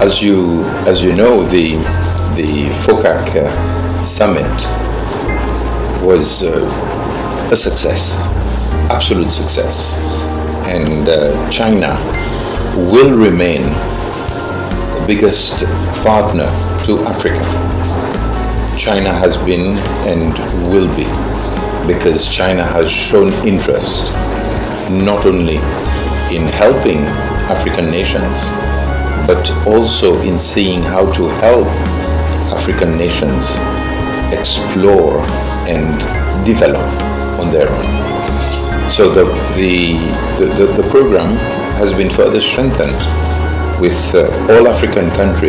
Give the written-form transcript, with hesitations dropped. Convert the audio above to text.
As you know, the FOCAC summit was a success, absolute success, and China will remain the biggest partner to Africa. China has been and will be, because China has shown interest not only in helping African nations, but also in seeing how to help African nations explore and develop on their own. So the program has been further strengthened with all African countries